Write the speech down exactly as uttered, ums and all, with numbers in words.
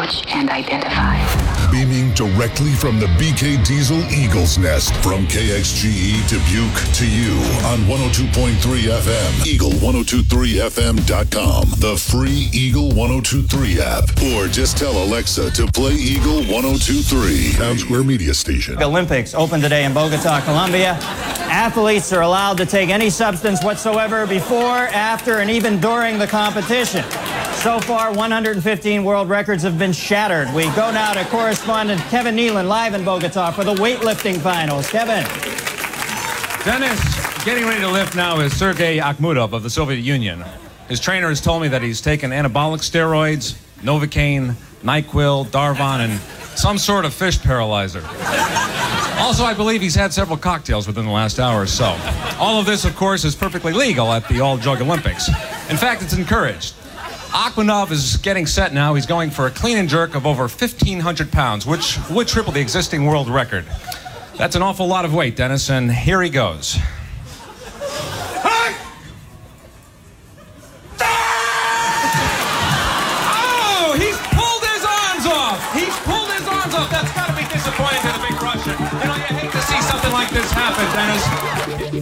approach and identify. Beaming directly from the B K Diesel Eagle's Nest. From K X G E Dubuque to you on one oh two point three F M. Eagle ten twenty-three F M dot com. The free Eagle ten twenty-three app. Or just tell Alexa to play Eagle ten twenty-three. Town Square Media Station. Olympics open today in Bogota, Colombia. Athletes are allowed to take any substance whatsoever before, after, and even during the competition. So far, one hundred fifteen world records have been shattered. We go now to correspondent Kevin Nealon live in Bogota for the weightlifting finals. Kevin. Dennis, getting ready to lift now is Sergei Akhmudov of the Soviet Union. His trainer has told me that he's taken anabolic steroids, Novocaine, NyQuil, Darvon, and some sort of fish paralyzer. Also, I believe he's had several cocktails within the last hour or so. All of this, of course, is perfectly legal at the All-Drug Olympics. In fact, it's encouraged. Akhmudov is getting set now. He's going for a clean and jerk of over fifteen hundred pounds, which would triple the existing world record. That's an awful lot of weight, Dennis, and here he goes. Oh, he's pulled his arms off. He's pulled his arms off. That's got to be disappointing to the big Russian. You know, you hate to see something like this happen, Dennis.